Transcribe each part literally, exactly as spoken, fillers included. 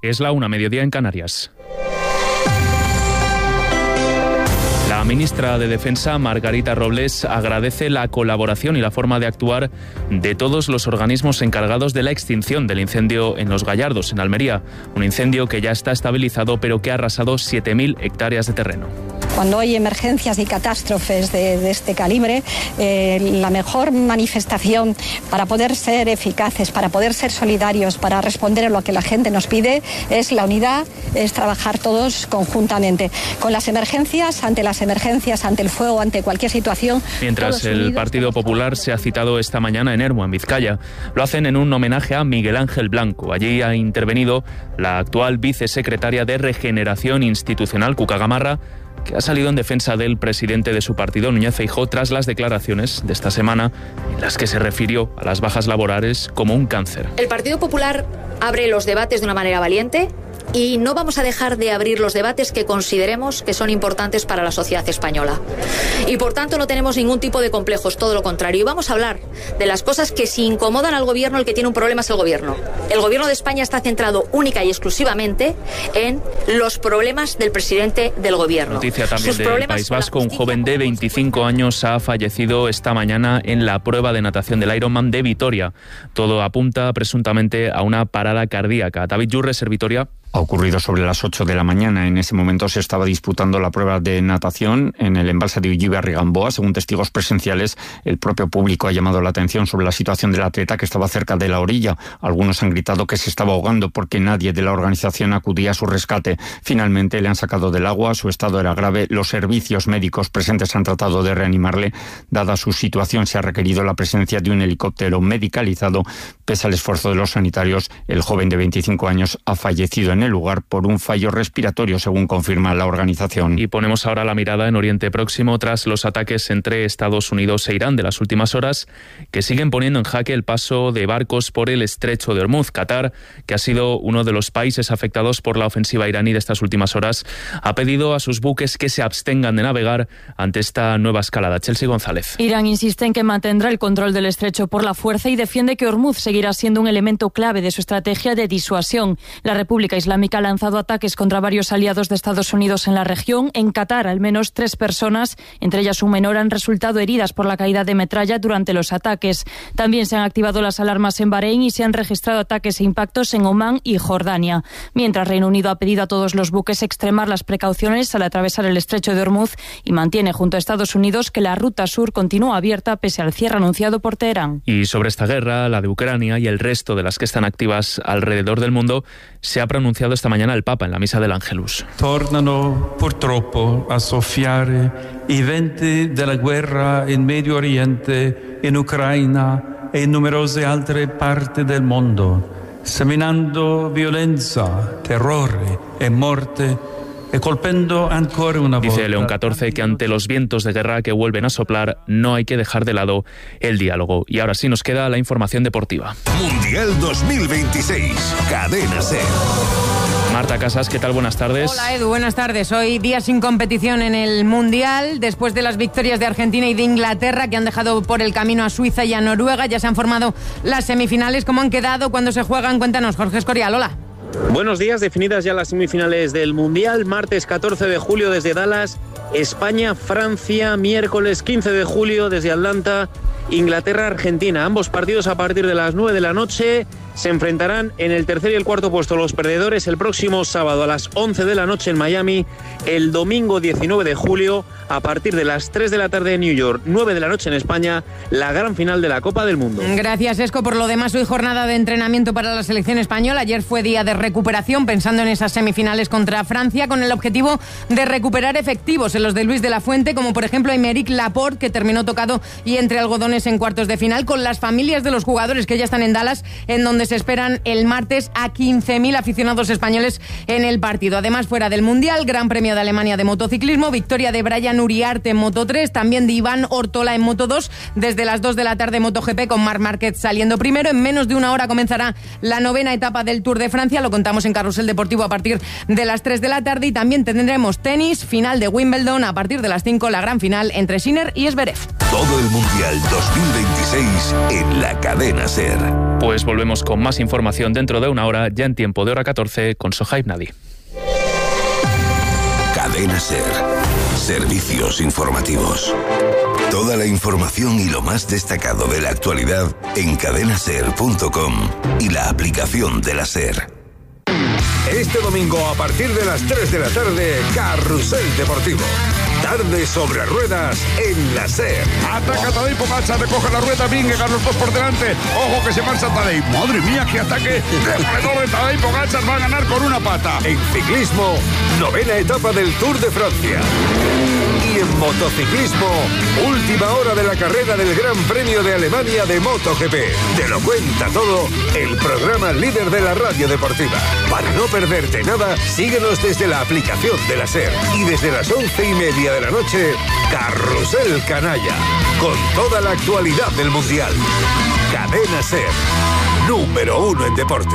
Es la una, mediodía en Canarias. La ministra de Defensa, Margarita Robles, agradece la colaboración y la forma de actuar de todos los organismos encargados de la extinción del incendio en Los Gallardos, en Almería. Un incendio que ya está estabilizado, pero que ha arrasado siete mil hectáreas de terreno. Cuando hay emergencias y catástrofes de, de este calibre, eh, la mejor manifestación para poder ser eficaces, para poder ser solidarios, para responder a lo que la gente nos pide, es la unidad, es trabajar todos conjuntamente. Con las emergencias, ante las emergencias, ante el fuego, ante cualquier situación. Mientras el unidos, Partido Popular se ha citado esta mañana en Ermua, en Vizcaya. Lo hacen en un homenaje a Miguel Ángel Blanco. Allí ha intervenido la actual vicesecretaria de Regeneración Institucional, Cuca Gamarra, que ha salido en defensa del presidente de su partido, Núñez Feijóo, tras las declaraciones de esta semana en las que se refirió a las bajas laborales como un cáncer. El Partido Popular abre los debates de una manera valiente y no vamos a dejar de abrir los debates que consideremos que son importantes para la sociedad española. Y por tanto no tenemos ningún tipo de complejos, todo lo contrario. Y vamos a hablar de las cosas que si incomodan al gobierno, el que tiene un problema es el gobierno. El gobierno de España está centrado única y exclusivamente en los problemas del presidente del gobierno. Noticia también del País Vasco. Un joven de veinticinco años ha fallecido esta mañana en la prueba de natación del Ironman de Vitoria. Todo apunta presuntamente a una parada cardíaca. David Yurre, Vitoria. Ha ocurrido sobre las ocho de la mañana. En ese momento se estaba disputando la prueba de natación en el embalse de Ullibe-Rigamboa. Según testigos presenciales, el propio público ha llamado la atención sobre la situación del atleta, que estaba cerca de la orilla. Algunos han gritado que se estaba ahogando porque nadie de la organización acudía a su rescate. Finalmente le han sacado del agua. Su estado era grave. Los servicios médicos presentes han tratado de reanimarle. Dada su situación, se ha requerido la presencia de un helicóptero medicalizado. Pese al esfuerzo de los sanitarios, el joven de veinticinco años ha fallecido en el lugar por un fallo respiratorio, según confirma la organización. Y ponemos ahora la mirada en Oriente Próximo tras los ataques entre Estados Unidos e Irán de las últimas horas, que siguen poniendo en jaque el paso de barcos por el estrecho de Hormuz. Qatar, que ha sido uno de los países afectados por la ofensiva iraní de estas últimas horas, ha pedido a sus buques que se abstengan de navegar ante esta nueva escalada. Chelsea González. Irán insiste en que mantendrá el control del estrecho por la fuerza y defiende que Hormuz seguirá siendo un elemento clave de su estrategia de disuasión. La República Islámica ha lanzado ataques contra varios aliados de Estados Unidos en la región. En Qatar, al menos tres personas, entre ellas un menor, han resultado heridas por la caída de metralla durante los ataques. También se han activado las alarmas en Bahrein y se han registrado ataques e impactos en Omán y Jordania. Mientras, Reino Unido ha pedido a todos los buques extremar las precauciones al atravesar el estrecho de Hormuz y mantiene junto a Estados Unidos que la ruta sur continúa abierta pese al cierre anunciado por Teherán. Y sobre esta guerra, la de Ucrania y el resto de las que están activas alrededor del mundo, se ha pronunciado esta mañana el Papa en la misa del Ángelus. Tornano purtroppo a soffiare i venti della guerra in Medio Oriente, in Ucraina e in numerose altre parti del mondo, seminando violenza, terrore e morte. Dice León catorce que ante los vientos de guerra que vuelven a soplar no hay que dejar de lado el diálogo. Y ahora sí nos queda la información deportiva. Mundial dos mil veintiséis, Cadena SER. Marta Casas, ¿qué tal? Buenas tardes. Hola Edu, buenas tardes. Hoy día sin competición en el Mundial, después de las victorias de Argentina y de Inglaterra, que han dejado por el camino a Suiza y a Noruega. Ya se han formado las semifinales. ¿Cómo han quedado? ¿Cuándo se juegan? Cuéntanos, Jorge Escorial. Hola. Buenos días, definidas ya las semifinales del Mundial, martes catorce de julio desde Dallas, España, Francia, miércoles quince de julio desde Atlanta, Inglaterra, Argentina. Ambos partidos a partir de las nueve de la noche. Se enfrentarán en el tercer y el cuarto puesto los perdedores el próximo sábado a las once de la noche en Miami, el domingo diecinueve de julio a partir de las tres de la tarde en New York, nueve de la noche en España, la gran final de la Copa del Mundo. Gracias, Esco. Por lo demás, hoy jornada de entrenamiento para la selección española. Ayer fue día de recuperación, pensando en esas semifinales contra Francia, con el objetivo de recuperar efectivos en los de Luis de la Fuente, como por ejemplo Aymeric Laporte, que terminó tocado y entre algodones en cuartos de final, con las familias de los jugadores que ya están en Dallas, en donde se esperan el martes a quince mil aficionados españoles en el partido. Además, fuera del Mundial, Gran Premio de Alemania de motociclismo, victoria de Brian Uriarte en Moto tres, también de Iván Ortola en Moto dos, desde las dos de la tarde MotoGP con Marc Márquez saliendo primero. En menos de una hora comenzará la novena etapa del Tour de Francia, lo contamos en Carrusel Deportivo a partir de las tres de la tarde, y también tendremos tenis, final de Wimbledon a partir de las cinco, la gran final entre Sinner y Zverev. Todo el Mundial dos mil veintiséis en la Cadena SER. Pues volvemos con más información dentro de una hora, ya en tiempo de hora catorce, con Sohaib Nadi. Cadena SER. Servicios informativos. Toda la información y lo más destacado de la actualidad en cadena ser punto com y la aplicación de la SER. Este domingo a partir de las tres de la tarde, Carrusel Deportivo. Tarde sobre ruedas en la SER. Ataca Tadej Pogačar, recoge la rueda, Vingegaard los dos por delante. Ojo que se marcha Tadej. Madre mía, qué ataque demoledor de Tadej Pogačar, va a ganar con una pata. En ciclismo, novena etapa del Tour de Francia. Y en motociclismo, última hora de la carrera del Gran Premio de Alemania de MotoGP. Te lo cuenta todo el programa líder de la radio deportiva. Para no perderte nada, síguenos desde la aplicación de la SER. Y desde las once y media de la noche, Carrusel Canalla, con toda la actualidad del Mundial. Cadena SER, número uno en deporte.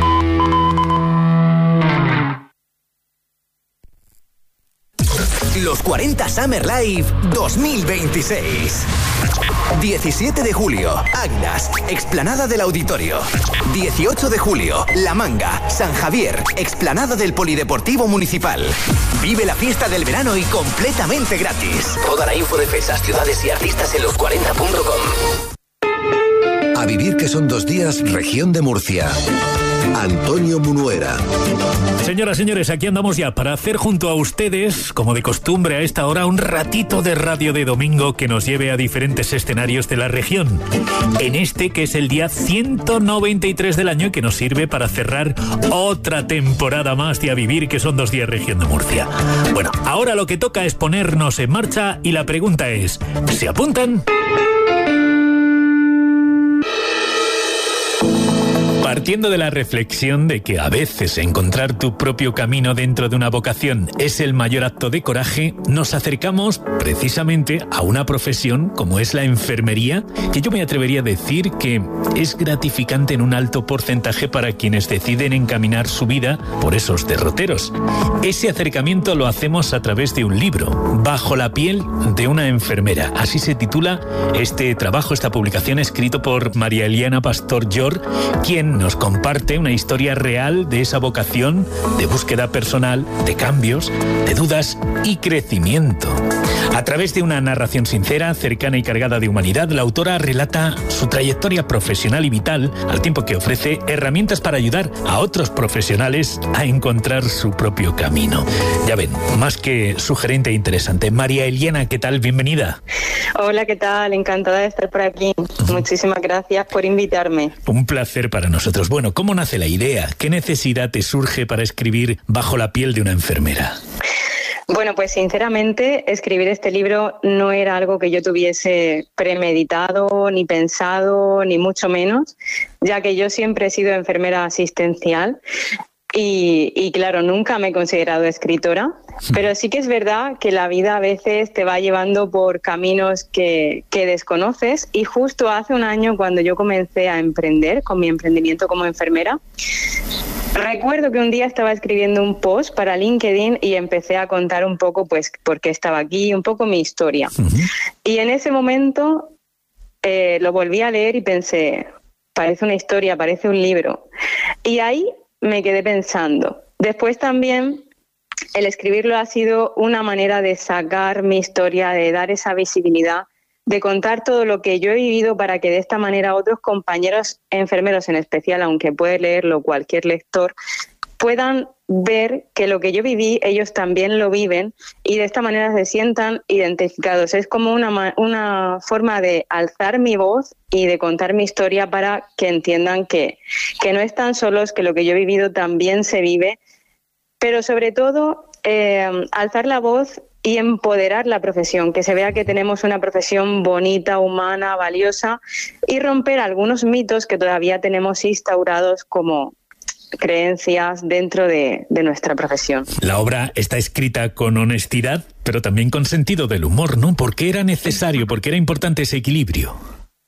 Los cuarenta Summer Live dos mil veintiséis. diecisiete de julio, Águilas, explanada del Auditorio. dieciocho de julio, La Manga, San Javier, explanada del Polideportivo Municipal. Vive la fiesta del verano y completamente gratis. Toda la info de fechas, ciudades y artistas en los cuarenta punto com. A vivir que son dos días, región de Murcia. Antonio Munuera. Señoras, señores, aquí andamos ya para hacer junto a ustedes, como de costumbre a esta hora, un ratito de radio de domingo que nos lleve a diferentes escenarios de la región. En este, que es el día ciento noventa y tres del año y que nos sirve para cerrar otra temporada más de A Vivir, que son dos días región de Murcia. Bueno, ahora lo que toca es ponernos en marcha y la pregunta es, ¿se apuntan? Partiendo de la reflexión de que a veces encontrar tu propio camino dentro de una vocación es el mayor acto de coraje, nos acercamos precisamente a una profesión como es la enfermería, que yo me atrevería a decir que es gratificante en un alto porcentaje para quienes deciden encaminar su vida por esos derroteros. Ese acercamiento lo hacemos a través de un libro, Bajo la piel de una enfermera. Así se titula este trabajo, esta publicación, escrito por María Eliana Pastor Llor, quien nos comparte una historia real de esa vocación, de búsqueda personal, de cambios, de dudas y crecimiento. A través de una narración sincera, cercana y cargada de humanidad, la autora relata su trayectoria profesional y vital, al tiempo que ofrece herramientas para ayudar a otros profesionales a encontrar su propio camino. Ya ven, más que sugerente e interesante. María Eliana, ¿qué tal? Bienvenida. Hola, ¿qué tal? Encantada de estar por aquí. Muchísimas gracias por invitarme. Un placer para nosotros. Bueno, ¿cómo nace la idea? ¿Qué necesidad te surge para escribir Bajo la piel de una enfermera? Bueno, pues sinceramente escribir este libro no era algo que yo tuviese premeditado, ni pensado, ni mucho menos, ya que yo siempre he sido enfermera asistencial y, y claro, nunca me he considerado escritora, pero sí que es verdad que la vida a veces te va llevando por caminos que, que desconoces, y justo hace un año, cuando yo comencé a emprender con mi emprendimiento como enfermera, recuerdo que un día estaba escribiendo un post para LinkedIn y empecé a contar un poco pues por qué estaba aquí, un poco mi historia. Uh-huh. Y en ese momento eh, lo volví a leer y pensé, parece una historia, parece un libro. Y ahí me quedé pensando. Después también el escribirlo ha sido una manera de sacar mi historia, de dar esa visibilidad, de contar todo lo que yo he vivido para que de esta manera otros compañeros enfermeros en especial, aunque puede leerlo cualquier lector, puedan ver que lo que yo viví, ellos también lo viven y de esta manera se sientan identificados. Es como una, una forma de alzar mi voz y de contar mi historia para que entiendan que, que no están solos, que lo que yo he vivido también se vive, pero sobre todo eh, alzar la voz y empoderar la profesión, que se vea que tenemos una profesión bonita, humana, valiosa, y romper algunos mitos que todavía tenemos instaurados como creencias dentro de, de nuestra profesión. La obra está escrita con honestidad, pero también con sentido del humor, ¿no? ¿Por qué era necesario, por qué era importante ese equilibrio?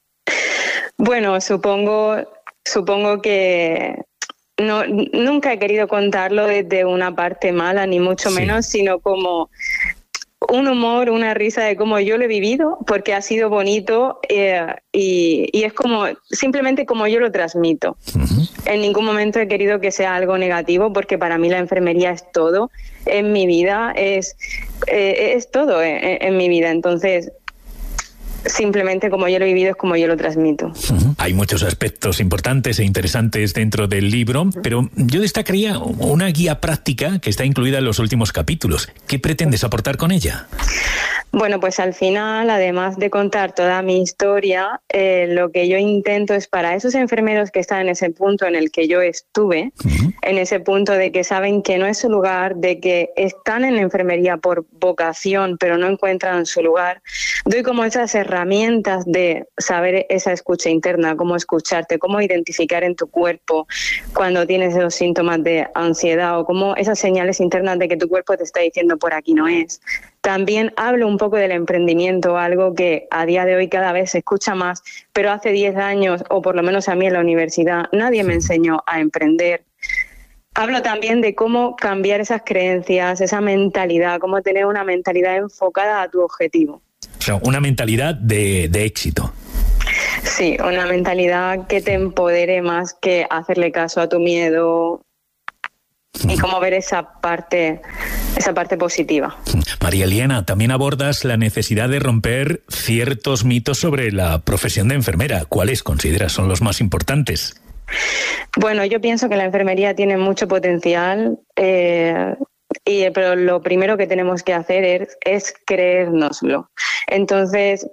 Bueno, supongo, supongo que no, nunca he querido contarlo desde una parte mala, ni mucho menos, sí. sino como un humor, una risa de cómo yo lo he vivido, porque ha sido bonito eh, y, y es como simplemente como yo lo transmito. Uh-huh. En ningún momento he querido que sea algo negativo, porque para mí la enfermería es todo en mi vida, es, eh, es todo en, en mi vida. Entonces, simplemente como yo lo he vivido es como yo lo transmito. Uh-huh. Hay muchos aspectos importantes e interesantes dentro del libro, pero yo destacaría una guía práctica que está incluida en los últimos capítulos. ¿Qué pretendes aportar con ella? Bueno, pues al final, además de contar toda mi historia, eh, lo que yo intento es para esos enfermeros que están en ese punto en el que yo estuve, uh-huh. en ese punto de que saben que no es su lugar, de que están en la enfermería por vocación, pero no encuentran su lugar, doy como esas herramientas de saber esa escucha interna, cómo escucharte, cómo identificar en tu cuerpo cuando tienes esos síntomas de ansiedad o cómo esas señales internas de que tu cuerpo te está diciendo por aquí no es. También hablo un poco del emprendimiento, algo que a día de hoy cada vez se escucha más, pero hace diez años, o por lo menos a mí en la universidad, nadie me enseñó a emprender. Hablo también de cómo cambiar esas creencias, esa mentalidad, cómo tener una mentalidad enfocada a tu objetivo. O sea, una mentalidad de, de éxito. Sí, una mentalidad que te empodere más que hacerle caso a tu miedo y cómo ver esa parte, esa parte positiva. María Eliana, también abordas la necesidad de romper ciertos mitos sobre la profesión de enfermera. ¿Cuáles consideras son los más importantes? Bueno, yo pienso que la enfermería tiene mucho potencial, eh, y, pero lo primero que tenemos que hacer es, es creérnoslo. Entonces,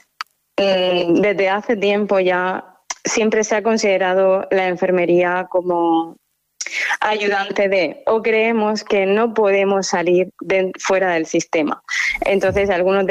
mm, desde hace tiempo ya siempre se ha considerado la enfermería como ayudante de, o creemos que no podemos salir de, fuera del sistema. Entonces, algunos de